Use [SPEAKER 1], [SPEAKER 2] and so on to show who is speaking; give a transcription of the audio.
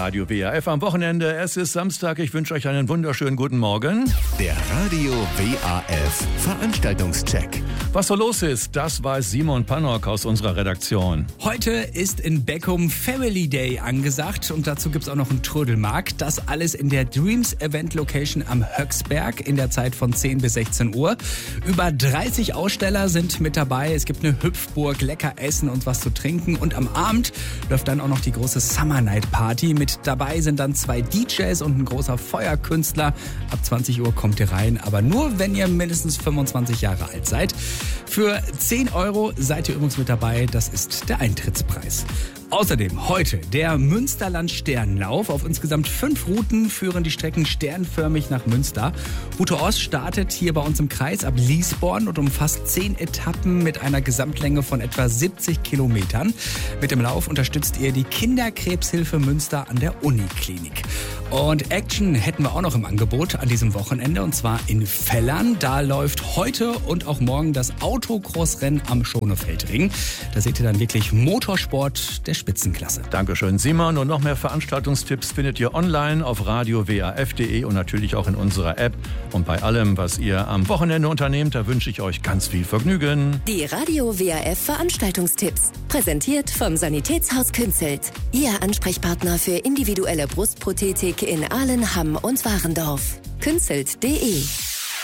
[SPEAKER 1] Radio WAF am Wochenende. Es ist Samstag. Ich wünsche euch einen wunderschönen guten Morgen.
[SPEAKER 2] Der Radio WAF Veranstaltungscheck.
[SPEAKER 1] Was so los ist, das weiß Simon Pannock aus unserer Redaktion.
[SPEAKER 3] Heute ist in Beckum Family Day angesagt und dazu gibt es auch noch einen Trödelmarkt. Das alles in der Dreams Event Location am Höcksberg in der Zeit von 10 bis 16 Uhr. Über 30 Aussteller sind mit dabei. Es gibt eine Hüpfburg, lecker Essen und was zu trinken. Und am Abend läuft dann auch noch die große Summer Night Party. Mit dabei sind dann 2 DJs und ein großer Feuerkünstler. Ab 20 Uhr kommt ihr rein, aber nur, wenn ihr mindestens 25 Jahre alt seid. Für 10 € seid ihr übrigens mit dabei. Das ist der Eintrittspreis. Außerdem heute der Münsterland-Sternlauf. Auf insgesamt 5 Routen führen die Strecken sternförmig nach Münster. Route Ost startet hier bei uns im Kreis ab Liesborn und umfasst 10 Etappen mit einer Gesamtlänge von etwa 70 Kilometern. Mit dem Lauf unterstützt ihr die Kinderkrebshilfe Münster an der Uniklinik. Und Action hätten wir auch noch im Angebot an diesem Wochenende, und zwar in Vellern. Da läuft heute und auch morgen das Autocross-Rennen am Schonefeldring. Da seht ihr dann wirklich Motorsport der Spitzenklasse.
[SPEAKER 1] Dankeschön, Simon. Und noch mehr Veranstaltungstipps findet ihr online auf radiowaf.de und natürlich auch in unserer App. Und bei allem, was ihr am Wochenende unternehmt, da wünsche ich euch ganz viel Vergnügen.
[SPEAKER 4] Die Radio WAF Veranstaltungstipps. Präsentiert vom Sanitätshaus Künzelt. Ihr Ansprechpartner für individuelle Brustprothetik in Ahlen, Hamm und Warendorf. Künzelt.de